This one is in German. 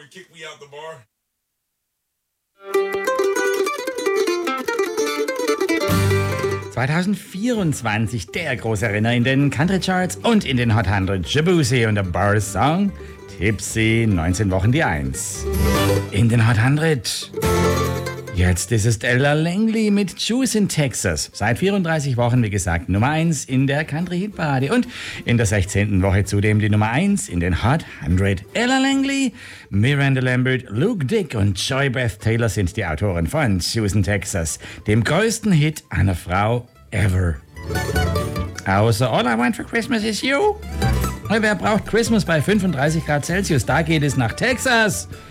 and kick me out the bar? 2024 der große Renner in den Country Charts und in den Hot 100. Debussy und der Boris Song. Tipsy, 19 Wochen die 1. In den Hot 100. Jetzt ist es Ella Langley mit Juice in Texas. Seit 34 Wochen, wie gesagt, Nummer 1 in der Country-Hitparade. Und in der 16. Woche zudem die Nummer 1 in den Hot 100. Ella Langley, Miranda Lambert, Luke Dick und Joy Beth Taylor sind die Autoren von Juice in Texas, dem größten Hit einer Frau ever. Außer All I Want for Christmas is You. Wer braucht Christmas bei 35 Grad Celsius? Da geht es nach Texas.